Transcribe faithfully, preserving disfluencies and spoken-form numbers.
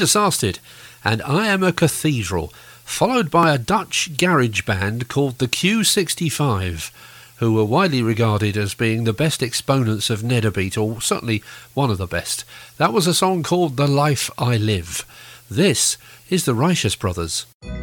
Peter Sarsted and I Am a Cathedral, followed by a Dutch garage band called the Q sixty-five, who were widely regarded as being the best exponents of Nedabeat, or certainly one of the best. That was a song called The Life I Live. This is the Righteous Brothers.